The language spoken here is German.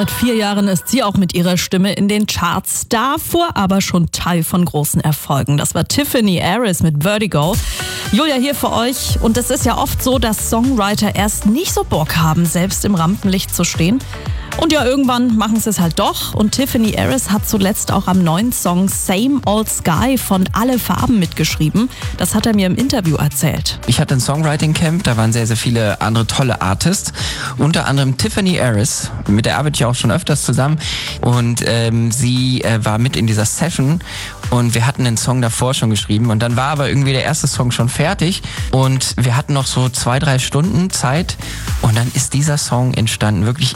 Seit 4 Jahren ist sie auch mit ihrer Stimme in den Charts, davor aber schon Teil von großen Erfolgen. Das war Tiffany Harris mit Vertigo. Julia hier für euch. Und es ist ja oft so, dass Songwriter erst nicht so Bock haben, selbst im Rampenlicht zu stehen. Und ja, irgendwann machen sie es halt doch. Und Tiffany Harris hat zuletzt auch am neuen Song Same Old Sky von Alle Farben mitgeschrieben. Das hat er mir im Interview erzählt. Ich hatte ein Songwriting-Camp, da waren sehr, sehr viele andere tolle Artists. Unter anderem Tiffany Harris, mit der arbeite ich auch schon öfters zusammen. Und sie war mit in dieser Session und wir hatten den Song davor schon geschrieben. Und dann war aber irgendwie der erste Song schon fertig und wir hatten noch so 2-3 Stunden Zeit. Und dann ist dieser Song entstanden, wirklich